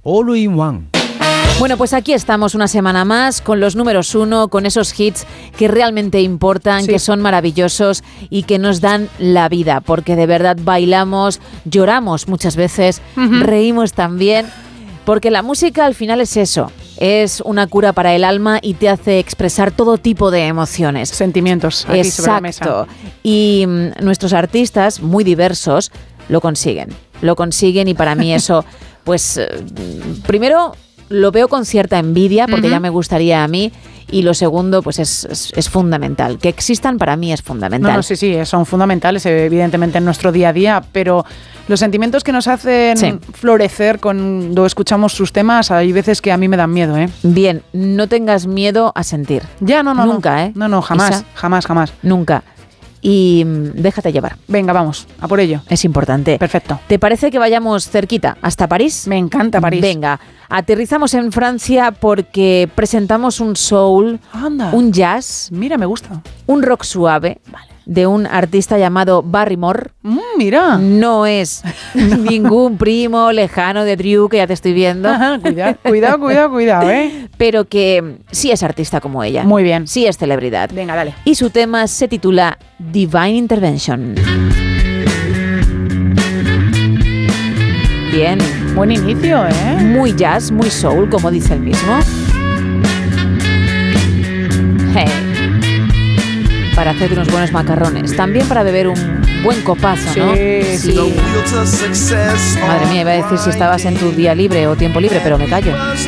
All in One. Bueno, pues aquí estamos una semana más con los números 1, con esos hits que realmente importan, que son maravillosos y que nos dan la vida, porque de verdad bailamos, lloramos muchas veces, reímos también, porque la música al final es eso, es una cura para el alma y te hace expresar todo tipo de emociones. Sentimientos aquí sobre la mesa. Exacto. Y nuestros artistas, muy diversos, lo consiguen y para mí eso, pues primero lo veo con cierta envidia porque ya me gustaría a mí, y lo segundo pues es fundamental, que existan para mí es fundamental. No, sí, son fundamentales evidentemente en nuestro día a día, pero los sentimientos que nos hacen florecer cuando escuchamos sus temas, hay veces que a mí me dan miedo, ¿eh? Bien, no tengas miedo a sentir. Ya, no. Nunca, ¿eh? No, jamás, Isa, jamás. Nunca. Y déjate llevar. Venga, vamos, a por ello. Es importante. Perfecto. ¿Te parece que vayamos cerquita, hasta París? Me encanta París. Venga, aterrizamos en Francia porque presentamos un soul, Anda. un jazz, Mira, me gusta. un rock suave, de un artista llamado Barrymore. Mira. No es ningún primo lejano de Drew, que ya te estoy viendo. Ajá, cuidado, ¿eh? Pero que sí es artista como ella. Muy bien. Sí es celebridad. Venga, dale. Y su tema se titula Divine Intervention. Bien. Buen inicio, ¿eh? Muy jazz, muy soul, como dice el mismo. Hey. Para hacer unos buenos macarrones. También para beber un buen copazo, ¿no? Sí. Madre mía, iba a decir si estabas en tu día libre o tiempo libre, pero me callo.